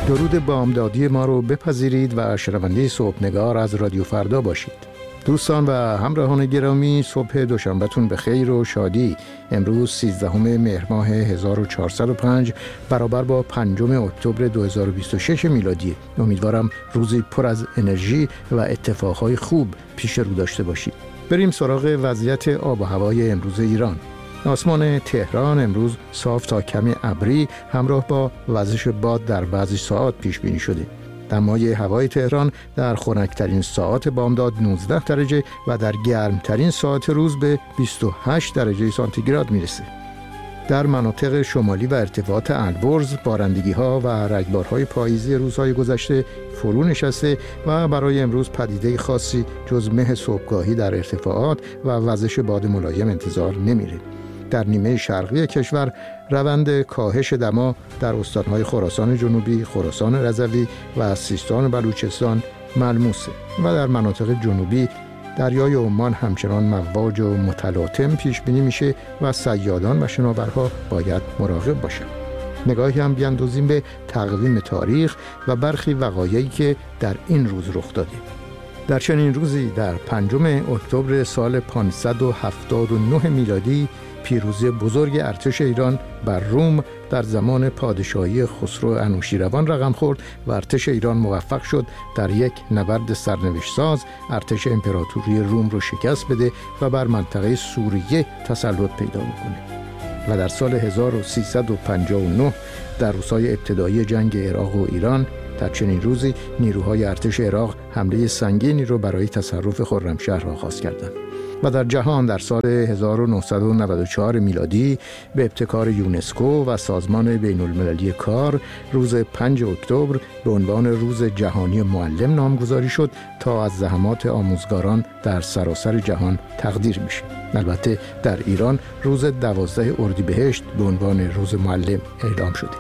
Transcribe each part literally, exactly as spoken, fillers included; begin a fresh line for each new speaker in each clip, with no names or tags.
درود بامدادی ما رو بپذیرید و شنونده صبحنگار از رادیو فردا باشید. دوستان و همراهان گرامی، صبح دوشنبهتون به خیر و شادی. امروز سیزدهم مهر ماه هزار و چهارصد و پنج برابر با پنجم اکتبر دو هزار و بیست و شش میلادی. امیدوارم روزی پر از انرژی و اتفاقهای خوب پیش رو داشته باشید. بریم سراغ وضعیت آب و هوای امروز ایران. آسمان تهران امروز صاف تا کمی ابری همراه با وزش باد در بعضی ساعات پیش بینی شده. دمای هوای تهران در خنک‌ترین ساعات بامداد نوزده درجه و در گرمترین ساعات روز به بیست و هشت درجه سانتیگراد میرسه. در مناطق شمالی و ارتفاعات البرز بارندگی‌ها و رگبارهای پاییزی روزهای گذشته فرو نشسته و برای امروز پدیده خاصی جز مه صبحگاهی در ارتفاعات و وزش باد ملایم انتظار نمیره. در نیمه شرقی کشور روند کاهش دما در استانهای خراسان جنوبی، خراسان رضوی و سیستان و بلوچستان ملموسه و در مناطق جنوبی دریای عمان همچنان مواج و متلاطم پیش بینی میشه و صیادان و شناورها باید مراقب باشند. نگاهی هم بیاندازیم به تقویم تاریخ و برخی وقایعی که در این روز رخ داده. در چنین روزی در پنجم اکتبر سال پانصد و هفتاد و نه میلادی پیروزی بزرگ ارتش ایران بر روم در زمان پادشاهی خسرو انوشیروان رقم خورد و ارتش ایران موفق شد در یک نبرد سرنوشت ساز ارتش امپراتوری روم رو شکست بده و بر منطقه سوریه تسلط پیدا بکنه. و در سال هزار و سیصد و پنجاه و نه در روزهای ابتدایی جنگ عراق و ایران در چنین روزی نیروهای ارتش عراق حمله سنگینی رو برای تصرف خرمشهر آغاز کردند. و در جهان در سال هزار و نهصد و نود و چهار میلادی به ابتکار یونسکو و سازمان بین المللی کار روز پنجم اکتبر به عنوان روز جهانی معلم نامگذاری شد تا از زحمات آموزگاران در سراسر جهان تقدیر میشه. البته در ایران روز دوازده اردیبهشت به عنوان روز معلم اعلام شده.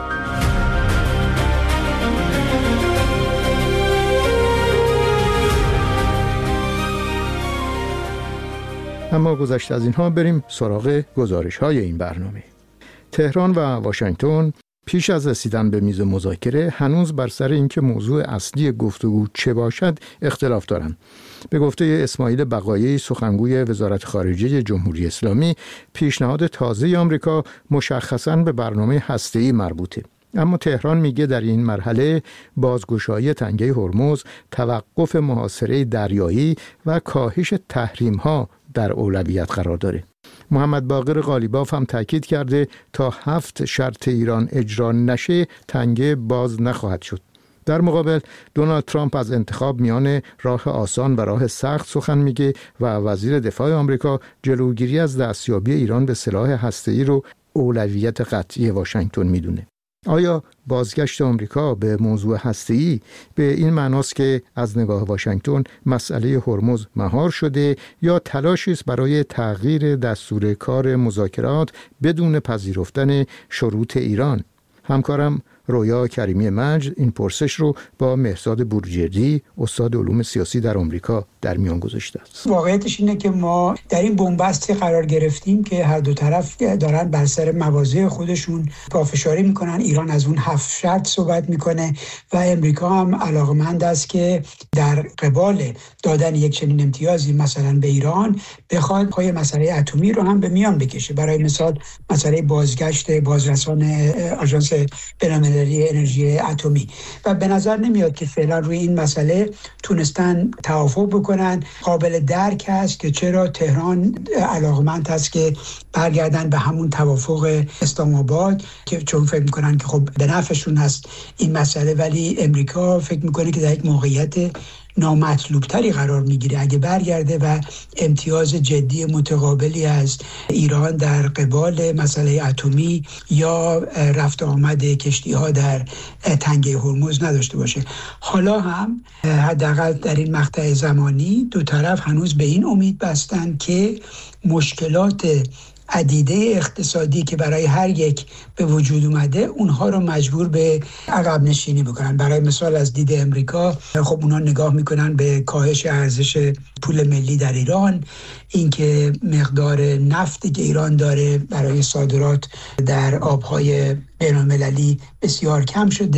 اما گذشته از اینها بریم سراغ گزارش‌های این برنامه. تهران و واشنگتن پیش از رسیدن به میز مذاکره هنوز بر سر اینکه موضوع اصلی گفتگو چه باشد اختلاف دارند. به گفته اسماعیل بقایی سخنگوی وزارت خارجه جمهوری اسلامی، پیشنهاد تازه آمریکا مشخصاً به برنامه هسته‌ای مربوطه. اما تهران میگه در این مرحله بازگشایی تنگه هرمز، توقف محاصره دریایی و کاهش تحریم‌ها در اولویت قرار داره. محمد باقر قالیباف هم تاکید کرده تا هفت شرط ایران اجرا نشه تنگه باز نخواهد شد. در مقابل دونالد ترامپ از انتخاب میان راه آسان و راه سخت سخن میگه و وزیر دفاع آمریکا جلوگیری از دستیابی ایران به سلاح هسته‌ای رو اولویت قطعی واشنگتن میدونه. آیا بازگشت آمریکا به موضوع هسته‌ای به این معناست که از نگاه واشنگتن مسئله هرمز مهار شده یا تلاشی است برای تغییر دستور کار مذاکرات بدون پذیرفتن شروط ایران؟ همکارم رویا کریمی مجد این پرسش رو با مهرزاد بروجردی استاد علوم سیاسی در آمریکا در میان گذاشته است.
واقعیتش اینه که ما در این بنبستی قرار گرفتیم که هر دو طرف دارن بر سر مواضع خودشون پافشاری میکنن. ایران از اون هفت شرط صحبت میکنه و امریکا هم علاقمند است که در قبال دادن یک چنین امتیازی مثلا به ایران بخواد پای مسئله اتمی رو هم به میان بکشه. برای مثال مسئله بازگشت بازرسان آژانس بین‌المللی انرژی اتمی و به نظر نمیاد که فعلا روی این مسئله تونستن توافق بکنن. قابل درک است که چرا تهران علاقمند است که برگردن به همون توافق اسلام آباد که چون فکر میکنن که خب به نفعشون هست این مسئله، ولی امریکا فکر میکنه که در یک موقعیت نامطلوب تری قرار میگیره اگه برگرده و امتیاز جدی متقابلی از ایران در قبال مسئله اتمی یا رفت آمد کشتی ها در تنگه هرمز نداشته باشه. حالا هم حداقل در این مقطع زمانی دو طرف هنوز به این امید بستن که مشکلات عدیده اقتصادی که برای هر یک به وجود اومده اونها رو مجبور به عقب نشینی بکنن. برای مثال از دید امریکا خب اونها نگاه میکنن به کاهش ارزش پول ملی در ایران، اینکه مقدار نفتی که ایران داره برای صادرات در آبهای بین‌المللی بسیار کم شده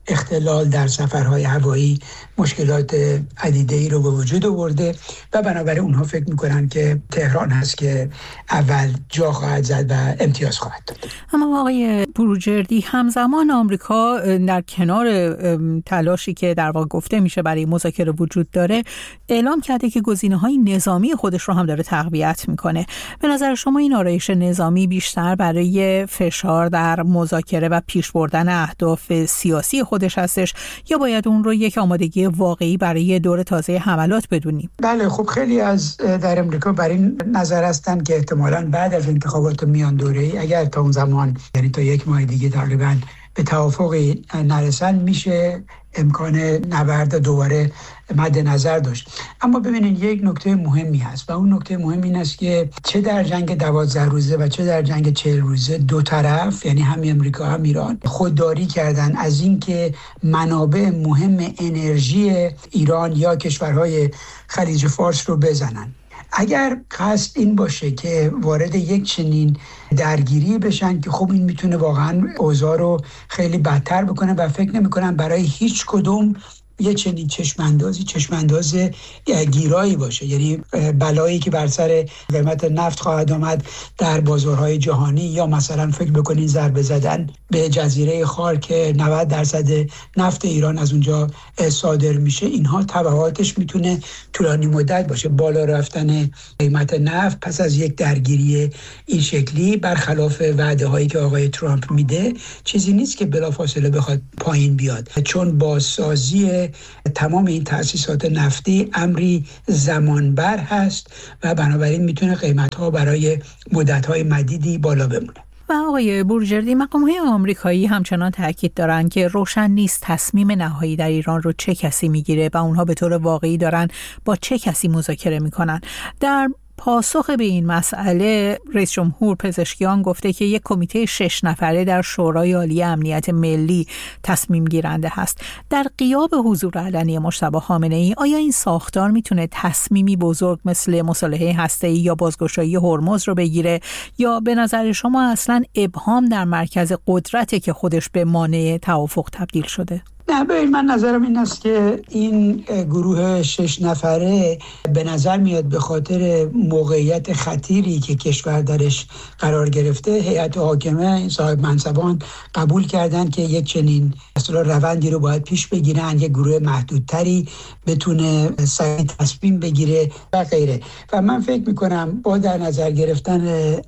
اختلال در سفرهای هوایی مشکلات عدیده‌ای رو به وجود آورده و بنابراین اونها فکر میکنن که تهران هست که اول جا خواهد زد و امتیاز خواهد داد.
اما آقای بروجردی، همزمان آمریکا در کنار تلاشی که در واقع گفته میشه برای مذاکره وجود داره، اعلام کرده که گزینه‌های نظامی خودش رو هم داره تقویت میکنه. به نظر شما این آرایش نظامی بیشتر برای فشار در مذاکره و پیش بردن اهداف سیاسی خودش هستش یا باید اون رو یک آمادگی واقعی برای دور تازه حملات بدونیم؟
بله، خب خیلی از در امریکا بر این نظر هستن که احتمالاً بعد از انتخابات میان دوره‌ای اگر تا اون زمان، یعنی تا یک ماه دیگه تقریباً، به توافقی نرسن میشه امکان نبرد دوباره مد نظر داشت. اما ببینید یک نکته مهمی هست و اون نکته مهم این است که چه در جنگ دوازده روزه و چه در جنگ چهل روزه دو طرف، یعنی هم امریکا هم ایران، خودداری کردن از اینکه منابع مهم انرژی ایران یا کشورهای خلیج فارس رو بزنن. اگر قصد این باشه که وارد یک چنین درگیری بشن که خب این میتونه واقعا اوضاع رو خیلی بدتر بکنه و فکر نمی‌کنم برای هیچ کدوم یه چنین چشماندازی چشمانداز گیرایی باشه، یعنی بلایی که بر سر قیمت نفت خواهد آمد در بازارهای جهانی، یا مثلا فکر بکنین ضربه زدن به جزیره خار که نود درصد نفت ایران از اونجا صادر میشه. اینها تبعاتش میتونه طولانی مدت باشه. بالا رفتن قیمت نفت پس از یک درگیری این شکلی برخلاف وعده هایی که آقای ترامپ میده چیزی نیست که بلافاصله بخواد پایین بیاد، چون بازسازی تمام این تأسیسات نفتی امری زمانبر هست و بنابراین میتونه قیمت‌ها برای مدت‌های مدیدی بالا بمونه.
و آقای بروجردی، مقام‌های آمریکایی همچنان تاکید دارن که روشن نیست تصمیم نهایی در ایران رو چه کسی میگیره و اونها به طور واقعی دارن با چه کسی مذاکره میکنن. در پاسخ به این مسئله رئیس جمهور پزشکیان گفته که یک کمیته شش نفره در شورای عالی امنیت ملی تصمیم گیرنده هست. در غیاب حضور علنی مجتبی خامنه‌ای، آیا این ساختار میتونه تصمیمی بزرگ مثل مصالحه هسته‌ای یا بازگشایی هرمز رو بگیره، یا به نظر شما اصلا ابهام در مرکز قدرته که خودش به مانع توافق تبدیل شده؟
نه، ببین، من نظرم این است که این گروه شش نفره به نظر میاد به خاطر موقعیت خطیری که کشور درش قرار گرفته، هیئت حاکمه، صاحب منصبان قبول کردن که یک چنین اصلا روندی رو باید پیش بگیرن، یک گروه محدودتری بتونه سریع تصمیم بگیره و غیره. و من فکر میکنم با در نظر گرفتن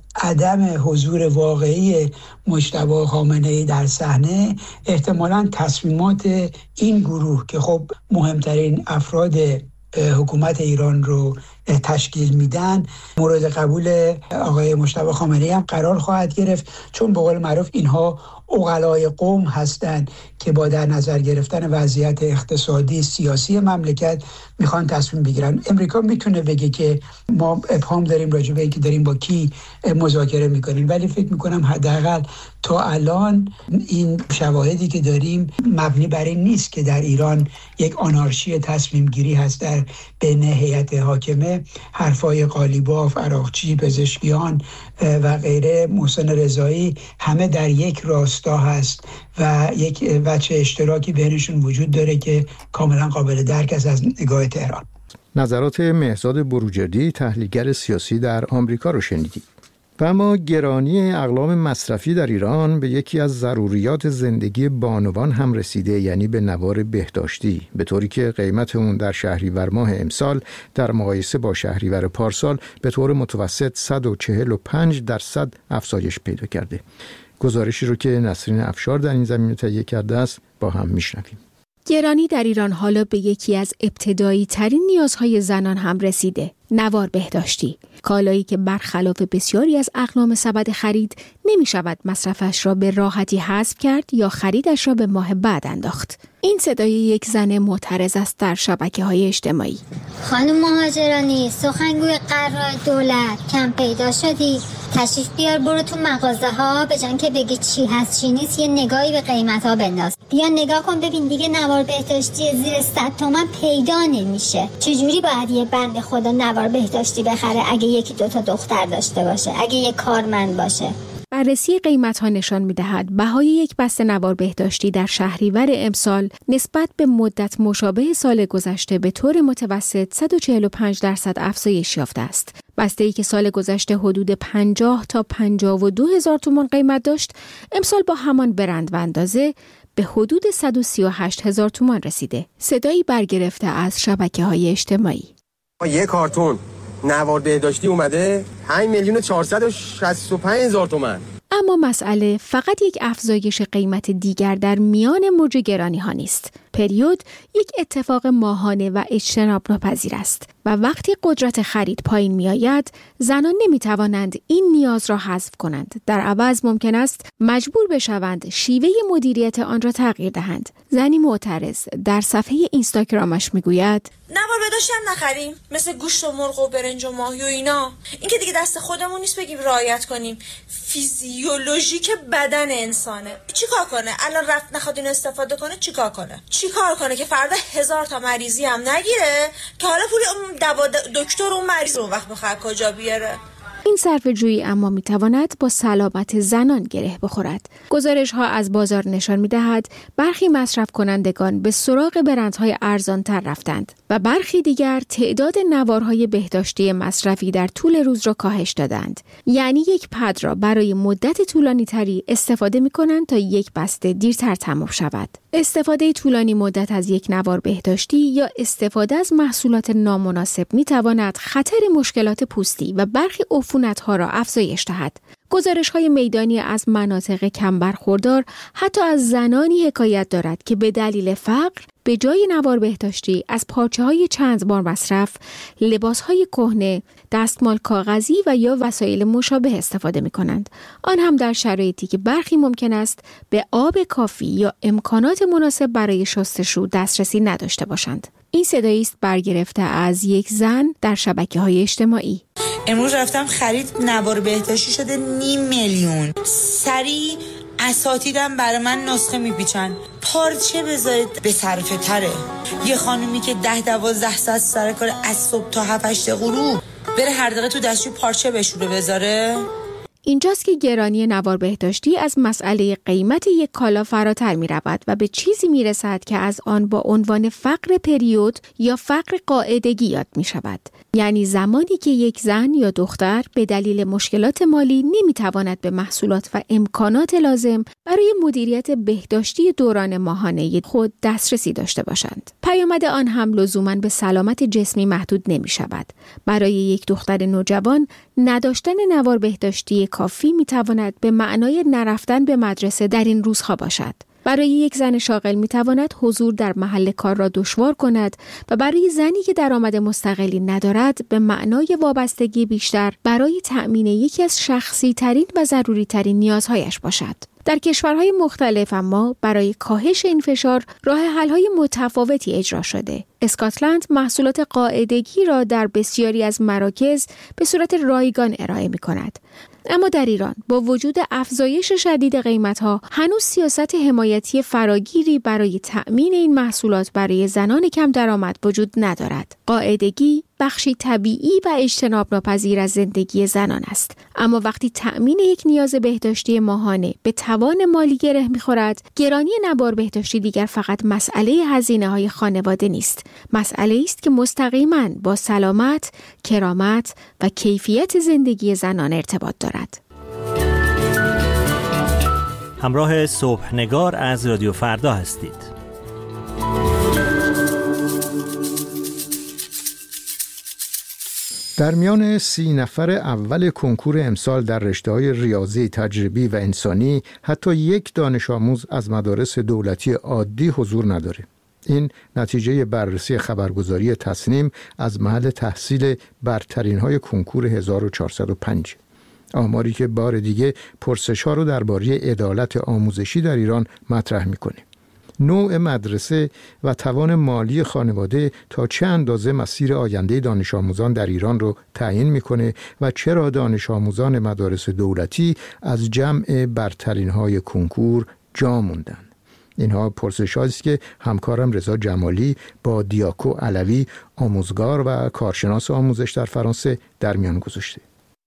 عدم حضور واقعی مجتبی خامنه‌ای در صحنه، احتمالاً تصمیمات این گروه که خب مهمترین افراد حکومت ایران رو تشکیل میدن، مورد قبول آقای مجتبی خامنه‌ای هم قرار خواهد گرفت، چون به قول معروف اینها عقلای قوم هستند که با در نظر گرفتن وضعیت اقتصادی سیاسی مملکت میخوان تصمیم بگیرن. امریکا میتونه بگه که ما ابهام داریم راجع به اینکه داریم با کی مذاکره میکنیم، ولی فکر میکنم حداقل تا الان این شواهدی که داریم مبنی بر این نیست که در ایران یک آنارشی تصمیم گیری هست در بین هیئت حاکمه. حرفای قالیباف، عراقچی، پزشکیان و غیره، محسن رضایی، همه در یک راستا هست و یک وجه اشتراکی بینشون وجود داره که کاملا قابل درک است از نگاه تهران.
نظرات مهرزاد بروجردی، تحلیلگر سیاسی در آمریکا رو شنیدید. و اما گرانی اقلام مصرفی در ایران به یکی از ضروریات زندگی بانوان هم رسیده، یعنی به نوار بهداشتی، به طوری که قیمت اون در شهریور ماه امسال در مقایسه با شهریور پارسال به طور متوسط صد و چهل و پنج درصد افزایش پیدا کرده. گزارشی رو که نسرین افشار در این زمینه تهیه کرده است با هم میشنویم.
گرانی در ایران حالا به یکی از ابتدایی ترین نیازهای زنان هم رسیده، نوار بهداشتی. کالایی که برخلاف بسیاری از اقلام سبد خرید نمی شود مصرفش را به راحتی حذف کرد یا خریدش را به ماه بعد انداخت. این صدای یک زن معترض است در شبکه‌های اجتماعی.
خانم مهاجرانی، سخنگوی قرار دولت، کم پیدا شدی، تشریف بیار برو تو مغازه ها، به جای که بگی چی هست چی نیست یه نگاهی به قیمت ها بنداز. بیا نگاه کن ببین دیگه نوار بهداشتی زیر صد تومن پیدا نمیشه. چجوری باید یه بنده خدا نوار بهداشتی بخره اگه یکی دوتا دختر داشته باشه، اگه یه کارمند باشه؟
بررسی قیمت‌ها نشان می‌دهد بهای یک بسته نوار بهداشتی در شهریور امسال نسبت به مدت مشابه سال گذشته به طور متوسط صد و چهل و پنج درصد افزایش یافته است. بسته‌ای که سال گذشته حدود پنجاه تا پنجاه و دو هزار تومان قیمت داشت، امسال با همان برند و اندازه به حدود صد و سی و هشت هزار تومان رسیده. صدایی برگرفته از شبکه‌های اجتماعی.
یک کارتون نوار بهداشتی اومده پنج میلیون و چهارصد و شصت و پنج هزار تومان.
اما مسئله فقط یک افزایش قیمت دیگر در میان موج گرانی ها نیست. پریود یک اتفاق ماهانه و اجتناب ناپذیر است و وقتی قدرت خرید پایین می آید، زنان نمی توانند این نیاز را حذف کنند. در عوض ممکن است مجبور بشوند شیوه مدیریت آن را تغییر دهند. زنی معترض در صفحه اینستاگرامش می گوید:
نوار بهداشتی هم نخریم، مثل گوشت و مرغ و برنج و ماهی و اینا. این که دیگه دست خودمون نیست بگیم رعایت کنیم. فیزیولوژیک بدن انسانه. چیکار کنه؟ الان رفت نخواد اینو استفاده کنه، چیکار کنه؟ چیکار کنه که فردا هزار تا مریضی هم نگیره که حالا پول اون دوا دکتر اون مریض رو وقت بخواد کجا بیاره؟
این صرفه‌جویی اما میتواند با سلامت زنان گره بخورد. گزارش ها از بازار نشان میدهد برخی مصرف کنندگان به سراغ برندهای ارزانتر رفتند و برخی دیگر تعداد نوارهای بهداشتی مصرفی در طول روز را کاهش دادند. یعنی یک پد را برای مدت طولانی تری استفاده می کنند تا یک بسته دیرتر تمام شود. استفاده طولانی مدت از یک نوار بهداشتی یا استفاده از محصولات نامناسب می تواند خطر مشکلات پوستی و برخی عفونت‌ها را افزایش دهد. گزارش‌های میدانی از مناطق کم برخوردار حتی از زنانی حکایت دارد که به دلیل فقر به جای نوار بهداشتی از پارچه‌های چند بار مصرف، لباس‌های کهنه، دستمال کاغذی و یا وسایل مشابه استفاده می‌کنند. آن هم در شرایطی که برخی ممکن است به آب کافی یا امکانات مناسب برای شستشو دسترسی نداشته باشند. این صدایی است برگرفته از یک زن در شبکه‌های اجتماعی.
امروز رفتم خرید نوار بهداشتی شده نیم میلیون. سریع اساتیدم برای من نسخه میپیچن. پارچه بذارید به صرفه تره. یه خانومی که ده دوازده ساعت سر کار از صبح تا هفت هشت غروب بره هر دقیقه تو دستشوی پارچه بشوره بذاره.
اینجاست که گرانی نوار بهداشتی از مسئله قیمت یک کالا فراتر می رود و به چیزی می رسد که از آن با عنوان فقر پریود یا فقر قاعدگی یاد می شود. یعنی زمانی که یک زن یا دختر به دلیل مشکلات مالی نمی تواند به محصولات و امکانات لازم برای مدیریت بهداشتی دوران ماهانه خود دسترسی داشته باشند. پیامد آن هم لزوماً به سلامت جسمی محدود نمی شود. برای یک دختر نوجوان نداشتن نوار بهداشتی کافی می تواند به معنای نرفتن به مدرسه در این روزها باشد. برای یک زن شاغل می تواند حضور در محل کار را دشوار کند و برای زنی که درآمد مستقلی ندارد به معنای وابستگی بیشتر برای تأمین یکی از شخصی ترین و ضروری ترین نیازهایش باشد. در کشورهای مختلف اما برای کاهش این فشار راه حل‌های متفاوتی اجرا شده. اسکاتلند محصولات قاعدگی را در بسیاری از مراکز به صورت رایگان ارائه می‌کند. اما در ایران با وجود افزایش شدید قیمت‌ها هنوز سیاست حمایتی فراگیری برای تأمین این محصولات برای زنان کم درآمد وجود ندارد. قاعدگی بخشی طبیعی و اجتناب ناپذیر از زندگی زنان است. اما وقتی تأمین یک نیاز بهداشتی ماهانه به توان مالی گره می‌خورد، گرانی نوار بهداشتی دیگر فقط مسئله هزینه‌های خانواده نیست. مسئله است که مستقیما با سلامت، کرامت و کیفیت زندگی زنان ارتباط دارد.
همراه صبحنگار از رادیو فردا هستید.
در میان سی نفر اول کنکور امسال در رشته‌های ریاضی، تجریبی و انسانی حتی یک دانش آموز از مدارس دولتی عادی حضور نداره. این نتیجه بررسی خبرگزاری تصنیم از محل تحصیل برترین‌های کنکور هزار و چهارصد و پنج. آماری که بار دیگه پرسش‌ها رو درباره عدالت آموزشی در ایران مطرح می‌کنه. نوع مدرسه و توان مالی خانواده تا چه اندازه مسیر آینده دانش آموزان در ایران رو تعیین میکنه و چرا دانش آموزان مدارس دولتی از جمع برترین‌های کنکور جا موندن. اینها پرسش هایی است که همکارم رضا جمالی با دیاکو علوی، آموزگار و کارشناس آموزش در فرانسه، در میان گذاشته.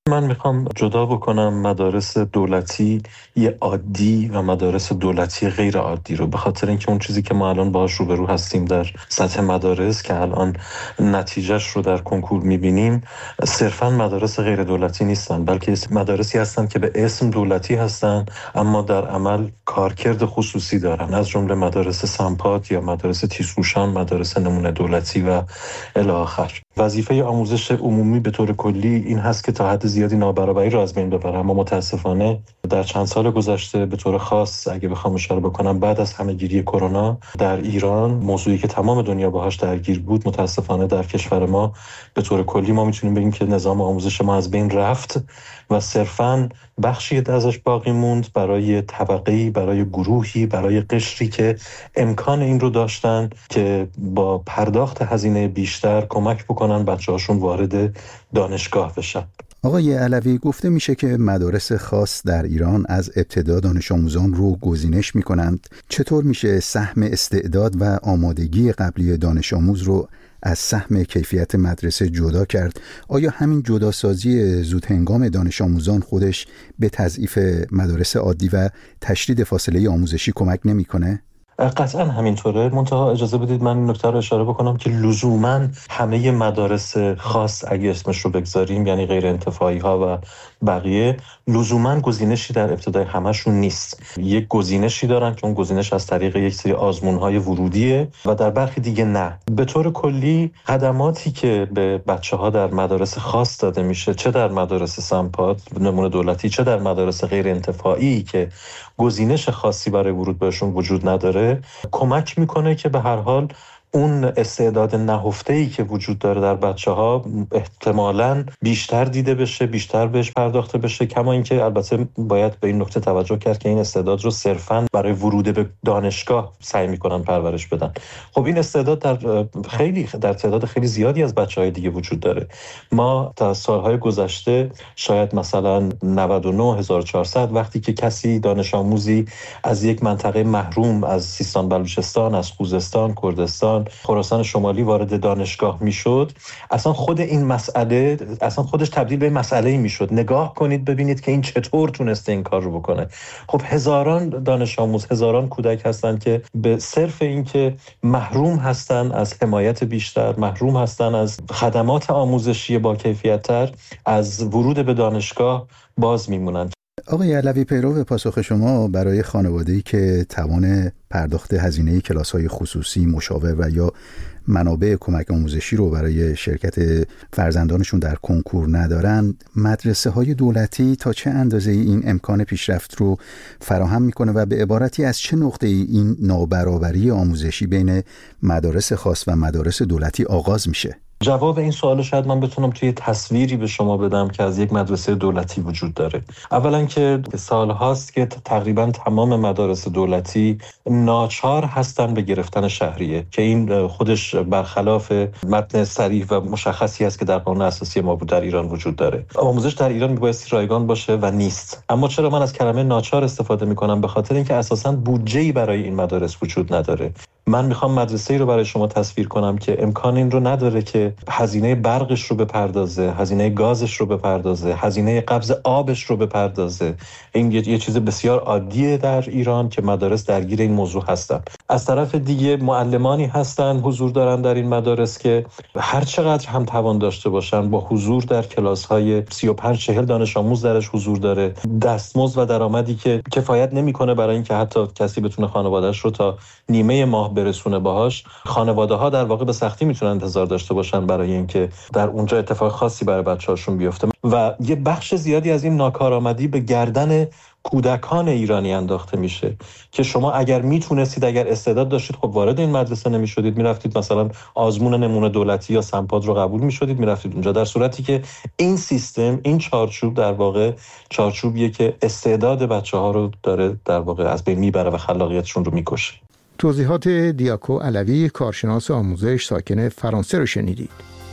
من میخوام جدا بکنم مدارس دولتی یه عادی و مدارس دولتی غیر عادی رو، به خاطر اینکه اون چیزی که ما الان باهاش روبرو هستیم در سطح مدارس که الان نتیجهش رو در کنکور میبینیم صرفاً مدارس غیر دولتی نیستن، بلکه مدارسی هستن که به اسم دولتی هستن اما در عمل کارکرد خصوصی دارن، از جمله مدارس سمپات یا مدارس تیزهوشان، مدارس نمونه دولتی و الی آخر. وظیفه آموزش عمومی به طور کلی این هست که تا حد زیادی نابرابری را از بین ببره، اما متاسفانه در چند سال گذشته به طور خاص اگه بخوام اشاره بکنم بعد از همه‌گیری کرونا در ایران، موضوعی که تمام دنیا باهاش درگیر بود، متاسفانه در کشور ما به طور کلی ما میتونیم بگیم که نظام آموزش ما از بین رفت و صرفاً بخشی ازش باقی موند برای طبقه‌ای، برای گروهی، برای قشری که امکان این رو داشتن که با پرداخت هزینه بیشتر کمک بکنن بچه‌هاشون وارد دانشگاه بشن.
آقای علوی، گفته میشه که مدارس خاص در ایران از ابتدا دانش آموزان رو گزینش میکنند. چطور میشه سهم استعداد و آمادگی قبلی دانش آموز رو از سهم کیفیت مدرسه جدا کرد؟ آیا همین جداسازی زود هنگام دانش آموزان خودش به تضعیف مدارس عادی و تشدید فاصله آموزشی کمک نمیکنه؟
قطعا همینطوره، منتها اجازه بدید من این نکته رو اشاره بکنم که لزوما همه مدارس خاص اگه اسمش رو بگذاریم، یعنی غیر انتفاعی ها و بقیه، لزوما گزینشی در ابتدای همشون نیست. یک گزینشی دارن که اون گزینش از طریق یک سری آزمون های ورودیه و در برخی دیگه نه. به طور کلی خدماتی که به بچه ها در مدارس خاص داده میشه، چه در مدارس سمپات نمونه دولتی، چه در مدارس غیر انتفاعی که گزینش خاصی برای ورود بهشون وجود نداره، کمک میکنه که به هر حال اون استعداد نهفته‌ای که وجود داره در بچه‌ها احتمالاً بیشتر دیده بشه، بیشتر بهش پرداخته بشه. کما اینکه البته باید به این نکته توجه کرد که این استعداد رو صرفاً برای ورود به دانشگاه سعی می‌کنن پرورش بدن. خب این استعداد در خیلی در تعداد خیلی زیادی از بچه‌های دیگه وجود داره. ما تا سال‌های گذشته شاید مثلا نود و نه هزار و چهارصد وقتی که کسی دانش آموزی از یک منطقه محروم از سیستان بلوچستان، از خوزستان، کردستان، خراسان شمالی وارد دانشگاه میشد، اصلا خود این مسئله اصلا خودش تبدیل به مسئله‌ای میشد. نگاه کنید ببینید که این چطور تونسته این کار رو بکنه. خب هزاران دانش آموز، هزاران کودک هستن که به صرف این که محروم هستن از حمایت بیشتر، محروم هستن از خدمات آموزشی با کیفیت‌تر، از ورود به دانشگاه باز میمونن.
آقای علوی، پیرو پاسخ شما برای خانواده‌ای که توان پرداخت هزینه کلاس‌های خصوصی، مشاور و یا منابع کمک آموزشی رو برای شرکت فرزندانشون در کنکور ندارن، مدرسه‌های دولتی تا چه اندازه این امکان پیشرفت رو فراهم میکنه و به عبارتی از چه نقطه‌ای این نابرابری آموزشی بین مدارس خاص و مدارس دولتی آغاز میشه؟
جواب این سوال شاید من بتونم توی تصویری به شما بدم که از یک مدرسه دولتی وجود داره. اولا که سال هاست که تقریبا تمام مدارس دولتی ناچار هستن به گرفتن شهریه که این خودش برخلاف متن صریح و مشخصی است که در قانون اساسی ما در ایران وجود داره. آموزش در ایران میبایستی رایگان باشه و نیست. اما چرا من از کلمه ناچار استفاده میکنم؟ به خاطر اینکه اساساً بودجه‌ای برای این مدارس وجود نداره. من میخوام مدرسه‌ای رو برای شما تصویر کنم که امکان این رو نداره که هزینه برقش رو بپردازه، هزینه گازش رو بپردازه، هزینه قبض آبش رو بپردازه. این یه, یه چیز بسیار عادیه در ایران که مدارس درگیر این موضوع هستن. از طرف دیگه معلمانی هستن حضور دارن در این مدارس که هر چقدر هم توان داشته باشن با حضور در کلاس‌های سی و پنج چهل دانش آموز درش حضور داره، دستمزد و درآمدی که کفایت نمیکنه برای اینکه حتی کسی بتونه خانواده‌اش رو تا نیمه ماه برسونه باهاش. خانواده‌ها در واقع به سختی میتونن انتظار داشته باشن برای اینکه در اونجا اتفاق خاصی برای بچه‌هاشون بیفته و یه بخش زیادی از این ناکارآمدی به گردن کودکان ایرانی انداخته میشه که شما اگر میتونستید، اگر استعداد داشتید، خب وارد این مدرسه نمیشدید، میرفتید مثلا آزمون نمونه دولتی یا سمپاد رو قبول میشدید، میرفتید اونجا، در صورتی که این سیستم، این چارچوب در واقع چارچوبیه که استعداد بچه‌ها رو داره در واقع از بین میبره و خلاقیتشون رو میکشه.
توضیحات دیاکو علوی، کارشناس آموزش ساکن فرانسه رو شنیدید.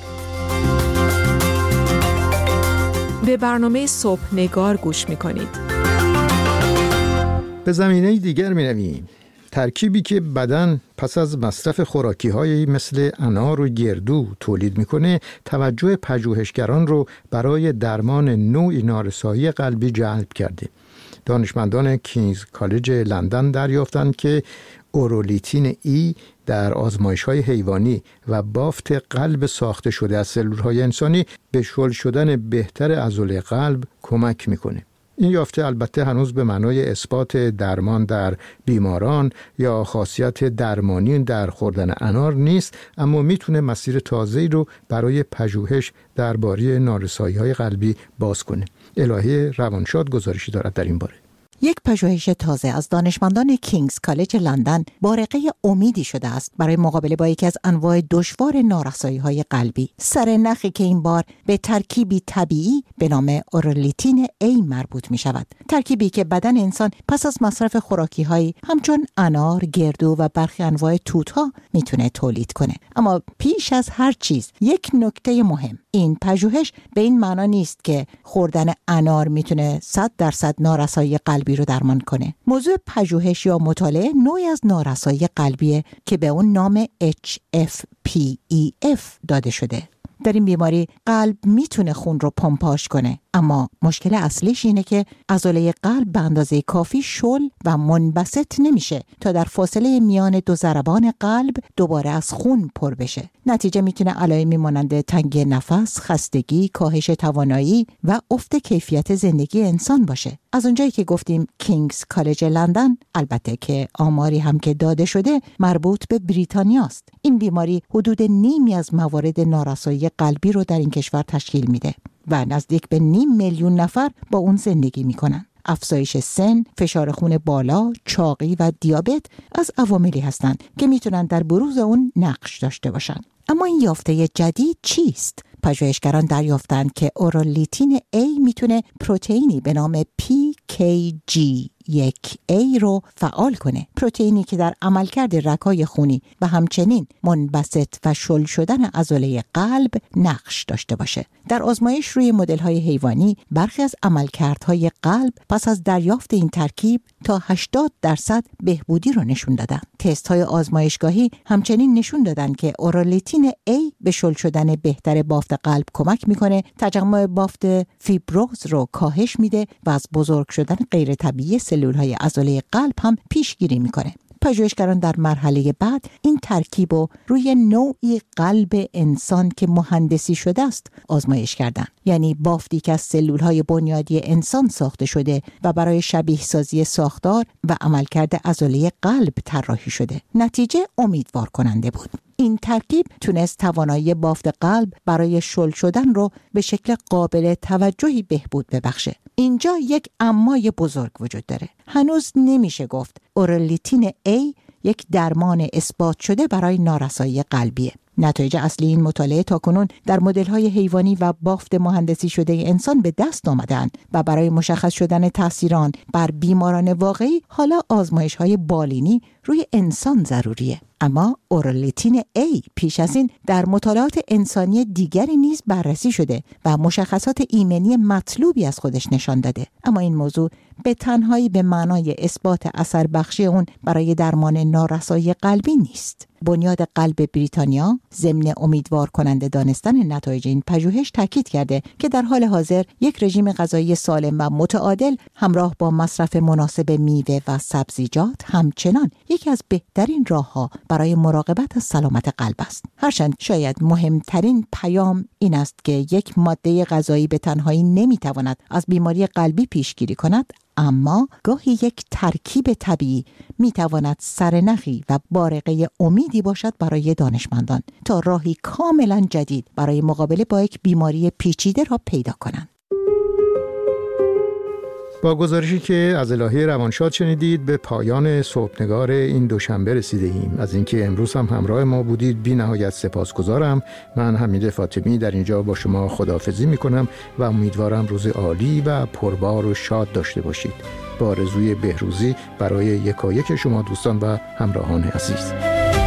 به برنامه صبح نگار گوش میکنید.
به زمینه دیگر می رویم. ترکیبی که بدن پس از مصرف خوراکی‌هایی مثل انار و گردو تولید میکنه توجه پژوهشگران رو برای درمان نوعی نارسایی قلبی جلب کرده. دانشمندان کینگز کالج لندن دریافتند که اورولیتین ای در آزمایش‌های حیوانی و بافت قلب ساخته شده از سلول‌های انسانی به شل شدن بهتر عضله قلب کمک میکنه. این یافته البته هنوز به معنای اثبات درمان در بیماران یا خاصیت درمانی در خوردن انار نیست، اما میتونه مسیر تازه‌ای رو برای پژوهش درباره نارسایی‌های قلبی باز کنه. الهه روانشاد گزارشی دارد در این باره.
یک پژوهش تازه از دانشمندان کینگز کالج لندن بارقه امیدی شده است برای مقابله با یکی از انواع دشوار نارسایی‌های قلبی. سرنخی که این بار به ترکیبی طبیعی به نام اورولیتین ای مربوط می شود. ترکیبی که بدن انسان پس از مصرف خوراکی‌هایی همچون انار، گردو و برخی انواع توت‌ها میتونه تولید کنه. اما پیش از هر چیز یک نکته مهم، این پژوهش به این معنا نیست که خوردن انار میتونه صد درصد نارسایی قلبی رو درمان کنه. موضوع پژوهش یا مطالعه نوعی از نارسایی قلبیه که به اون نام اچ اف پی ای اف داده شده. در این بیماری قلب میتونه خون رو پمپاژ کنه، اما مشکل اصلیش اینه که عضله قلب به اندازه کافی شل و منبسط نمیشه تا در فاصله میان دو ضربان قلب دوباره از خون پر بشه. نتیجه میتونه علائمی مانند تنگی نفس، خستگی، کاهش توانایی و افت کیفیت زندگی انسان باشه. از اونجایی که گفتیم کینگز کالج لندن، البته که آماری هم که داده شده مربوط به بریتانیاست. این بیماری حدود نیمی از موارد نارسایی قلبی رو در این کشور تشکیل میده و نزدیک به نیم میلیون نفر با اون زندگی میکنن. افزایش سن، فشار خون بالا، چاقی و دیابت از عواملی هستند که میتونن در بروز اون نقش داشته باشن. اما این یافته جدید چیست؟ پژوهشگران دریافتند که اورولیتین ای میتونه پروتئینی به نام پی کی جی یک ای رو فعال کنه. پروتئینی که در عملکرد رگ‌های خونی و همچنین منبسط و شل شدن عضله قلب نقش داشته باشه. در آزمایش روی مدل‌های حیوانی برخی از عملکردهای قلب پس از دریافت این ترکیب تا هشتاد درصد بهبودی رو نشون دادن. تست‌های آزمایشگاهی همچنین نشون دادن که اورولیتین ای به شل شدن بهتر بافت قلب کمک میکنه، تجمع بافت فیبروز رو کاهش میده و از بزرگ شدن غیر طبیعی سلول‌های عضله قلب هم پیشگیری میکنه. پژوهشگران در مرحله بعد این ترکیب رو روی نوعی قلب انسان که مهندسی شده است آزمایش کردند. یعنی بافتی که از سلول‌های بنیادی انسان ساخته شده و برای شبیه سازی ساختار و عملکرد عضله قلب طراحی شده. نتیجه امیدوار کننده بود. این ترکیب تونست توانایی بافت قلب برای شل شدن رو به شکل قابل توجهی بهبود ببخشه. اینجا یک امای بزرگ وجود داره. هنوز نمیشه گفت اورولیتین ای یک درمان اثبات شده برای نارسایی قلبیه. نتایج اصلی این مطالعه تاکنون در مدل‌های حیوانی و بافت مهندسی شده انسان به دست آمدند و برای مشخص شدن تاثیر آن بر بیماران واقعی حالا آزمایش‌های بالینی روی انسان ضروریه. اما اورولیتین ای پیش از این در مطالعات انسانی دیگری نیز بررسی شده و مشخصات ایمنی مطلوبی از خودش نشان داده. اما این موضوع به تنهایی به معنای اثبات اثر بخشی اون برای درمان نارسایی قلبی نیست. بنیاد قلب بریتانیا ضمن امیدوار کننده دانستن نتایج این پژوهش تاکید کرده که در حال حاضر یک رژیم غذایی سالم و متعادل همراه با مصرف مناسب میوه و سبزیجات همچنان یکی از بهترین راه‌ها برای مراقبت از سلامت قلب است. هرچند شاید مهمترین پیام این است که یک ماده غذایی به تنهایی نمیتواند از بیماری قلبی پیشگیری کند، اما گاهی یک ترکیب طبیعی میتواند سرنخی و بارقه امیدی باشد برای دانشمندان تا راهی کاملا جدید برای مقابله با یک بیماری پیچیده را پیدا کنند.
با گزارشی که از الهه روانشاد شنیدید به پایان صبحنگار این دوشنبه رسیده ایم. از اینکه امروز هم همراه ما بودید بی نهایت سپاسگزارم. من حمید فاطمی در اینجا با شما خداحافظی می کنم و امیدوارم روز عالی و پربار و شاد داشته باشید. با آرزوی بهروزی برای یکایک شما دوستان و همراهان عزیز.